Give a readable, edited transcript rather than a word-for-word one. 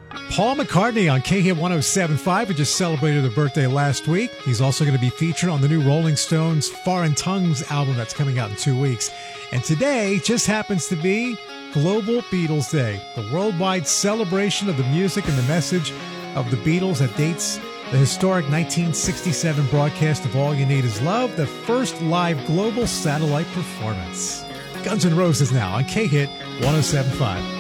Paul McCartney on K-Hit 107.5, who just celebrated a birthday last week. He's also going to be featured on the new Rolling Stones Foreign Tongues album that's coming out in 2 weeks. And today just happens to be Global Beatles Day, the worldwide celebration of the music and the message of the Beatles that dates the historic 1967 broadcast of All You Need Is Love, the first live global satellite performance. Guns N' Roses now on K-Hit 107.5.